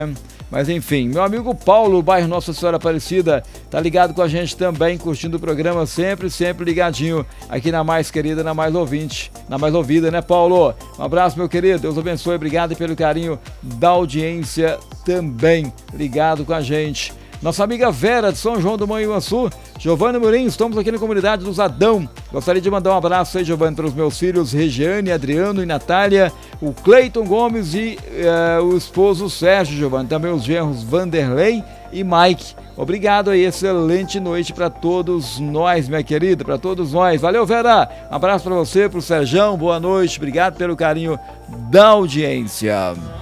Mas enfim, meu amigo Paulo, bairro Nossa Senhora Aparecida, tá ligado com a gente também, curtindo o programa, sempre ligadinho aqui na mais querida, na mais ouvinte, na mais ouvida, né, Paulo? Um abraço, meu querido, Deus abençoe, obrigado pelo carinho da audiência também, ligado com a gente. Nossa amiga Vera de São João do Manhuaçu, Giovanni Murim, estamos aqui na comunidade dos Adão. Gostaria de mandar um abraço aí, Giovanni, para os meus filhos Regiane, Adriano e Natália, o Cleiton Gomes e o esposo Sérgio, Giovanni, também os genros Vanderlei e Mike. Obrigado aí, excelente noite para todos nós, minha querida, para todos nós. Valeu, Vera, um abraço para você, para o Serjão, boa noite, obrigado pelo carinho da audiência.